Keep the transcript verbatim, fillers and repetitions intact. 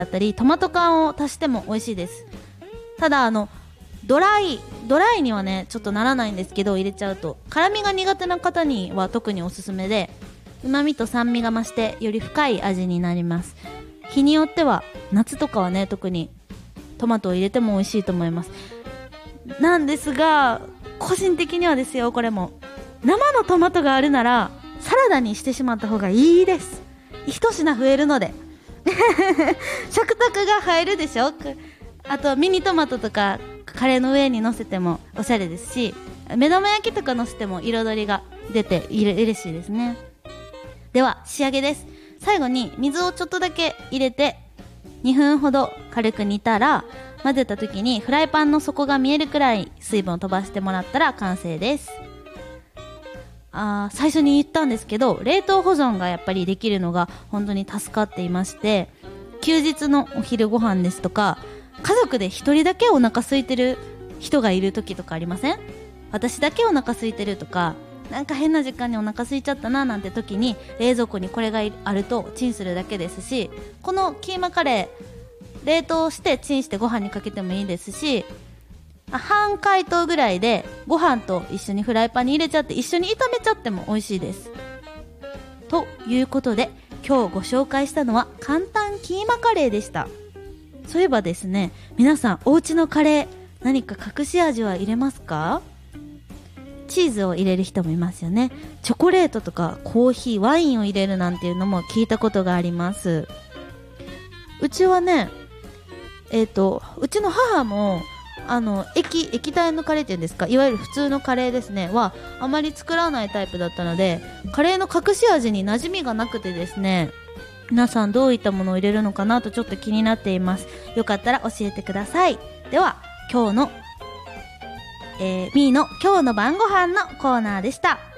だったりトマト缶を足しても美味しいです。ただあのドライドライにはねちょっとならないんですけど、入れちゃうと辛みが苦手な方には特におすすめで、旨味と酸味が増してより深い味になります。日によっては夏とかはね特にトマトを入れても美味しいと思います。なんですが個人的にはですよ、これも生のトマトがあるならサラダにしてしまった方がいいです。一品増えるので食卓が入るでしょ。あとミニトマトとかカレーの上に乗せてもおしゃれですし、目玉焼きとか乗せても彩りが出て嬉しいですね。では仕上げです。最後に水をちょっとだけ入れてにふんほど軽く煮たら、混ぜた時にフライパンの底が見えるくらい水分を飛ばしてもらったら完成です。あー最初に言ったんですけど、冷凍保存がやっぱりできるのが本当に助かっていまして、休日のお昼ご飯ですとか、家族で一人だけお腹空いてる人がいる時とかありません？私だけお腹空いてるとか、なんか変な時間にお腹空いちゃったななんて時に冷蔵庫にこれがあるとチンするだけですし、このキーマカレー冷凍してチンしてご飯にかけてもいいですし、半解凍ぐらいでご飯と一緒にフライパンに入れちゃって一緒に炒めちゃっても美味しいです。ということで今日ご紹介したのは簡単キーマカレーでした。そういえばですね、皆さんお家のカレー何か隠し味は入れますか？チーズを入れる人もいますよね。チョコレートとかコーヒー、ワインを入れるなんていうのも聞いたことがあります。うちはね、えっとうちの母もあの 液, 液体のカレーっていうんですか、いわゆる普通のカレーですねはあまり作らないタイプだったので、カレーの隠し味に馴染みがなくてですね、皆さんどういったものを入れるのかなとちょっと気になっています。よかったら教えてください。では今日の、えー、ミーの今日の晩ご飯のコーナーでした。